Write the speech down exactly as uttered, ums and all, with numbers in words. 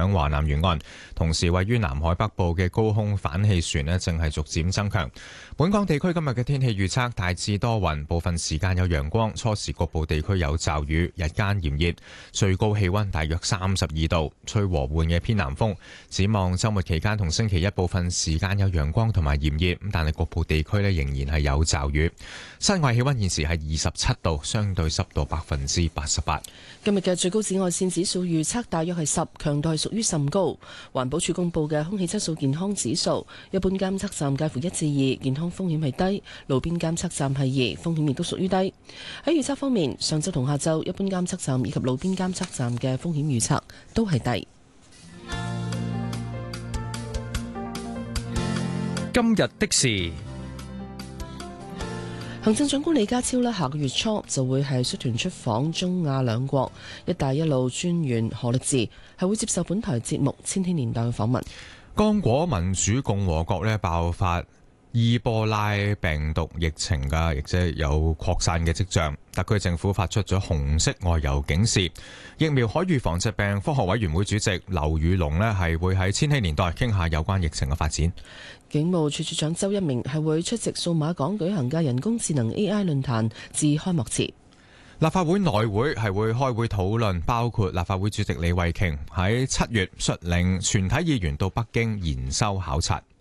響華南沿岸，同時位於南海北部嘅高空反氣旋呢正係逐漸增強。本港地區今日嘅天氣預測大致多雲，部分時間有陽光，初時局部地區有驟雨，日間炎熱，最高氣溫大約三十二度，吹和緩嘅偏南風。展望週末期間同星期一部分時間有陽光同埋炎熱，咁但係局部地區呢仍然係有驟雨。室外氣溫現時係二十七度，相對濕度百分之八十八。 今日嘅最高紫外線指數預測大約係十，強度係屬於甚高。環保署公布嘅空氣質素健康指數，一般監測站介乎一至二，健康風險係低；路邊監測站係二，風險亦都屬於低。喺預測方面，上晝同下晝一般監測站以及路邊監測站嘅風險預測都係低。 今日的事， 行政長官李家超呢下個月初就會係率團出訪中亞兩國，一帶一路專員何力智係會接受本台節目《千禧年代》嘅訪問。 剛果民主共和國呢爆發伊波拉病毒疫情㗎，亦即係有擴散嘅跡象。特區政府發出咗紅色外遊警示。疫苗可預防疾病科學委員會主席劉宇龍呢係會喺千禧年代傾下有關疫情嘅發展。 警務處處長周一鳴係會出席數碼港舉行嘅人工智能 A I 論壇致開幕詞。 立法會內會係會開會討論，包括立法會主席李慧瓊喺七月率領全體議員到北京研修考察。